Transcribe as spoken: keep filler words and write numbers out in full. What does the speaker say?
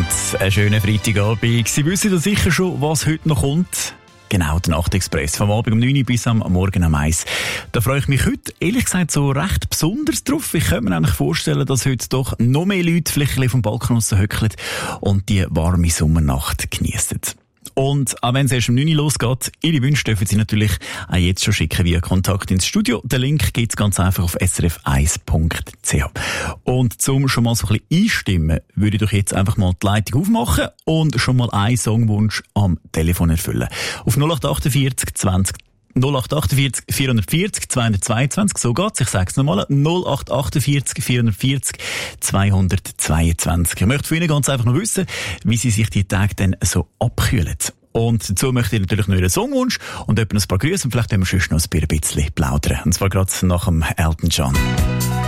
einen schönen Freitagabend. Sie wissen ja sicher schon, was heute noch kommt. Genau, der Nachtexpress. Vom Abend um neun Uhr bis am Morgen um eins. Da freue ich mich heute, ehrlich gesagt, so recht besonders drauf. Ich könnte mir nämlich vorstellen, dass heute doch noch mehr Leute vielleicht ein bisschen vom Balkon raus hückeln und die warme Sommernacht geniessen. Und auch wenn es erst um neun Uhr losgeht, Ihre Wünsche dürfen Sie natürlich auch jetzt schon schicken via Kontakt ins Studio. Den Link gibt es ganz einfach auf s r f eins punkt c h. Und zum schon mal so ein bisschen einstimmen, würde ich doch jetzt einfach mal die Leitung aufmachen und schon mal einen Songwunsch am Telefon erfüllen. Auf null acht achtundvierzig zwanzig null acht achtundvierzig vierhundertvierzig zweihundertzweiundzwanzig, so geht's. Ich sag's nochmal. null acht achtundvierzig vierhundertvierzig zweihundertzweiundzwanzig. Ich möchte von Ihnen ganz einfach noch wissen, wie Sie sich die Tage dann so abkühlen. Und dazu möchte ich natürlich noch einen Songwunsch und etwa ein paar Grüße und vielleicht können wir sonst noch ein bisschen plaudern. Und zwar gerade nach dem Elton John.